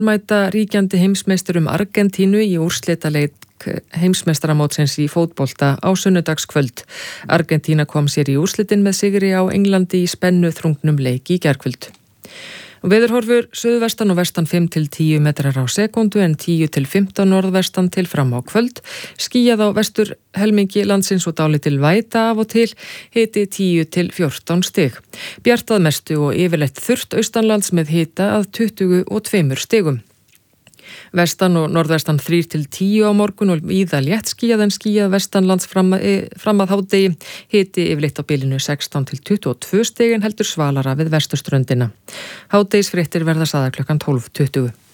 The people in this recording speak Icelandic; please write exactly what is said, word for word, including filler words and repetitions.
mæta ríkjandi heimsmeisturum Argentínu í úrslitaleik heimsmeistaramótsins í fótbolta á sunnudagskvöld. Argentína kom sér í úrslitin með sigri á Englandi í spennu þrungnum leik í gærkvöld. Veðurhorfur suðvestan og vestan fimm til tíu metrar á sekúndu en tíu til fimmtán norðvestan til fram á kvöld. Skýjað á vestur helmingi landsins og dálítil væta af og til, hiti tíu til fjórtán stig. Bjartað mestu og yfirleitt þurrt austanlands með hita að tuttugu og tveimur stigum. Vestan og norðvestan þrír til tíu á morgun og víða létt skýjað en skýjað vestanlands fram að, fram að hádegi. Hiti yfirleitt á bilinu sextán til tuttugu og tvö stig en heldur svalara við vesturströndina. Hádegisfréttir verða sagðar klukkan tólf tuttugu.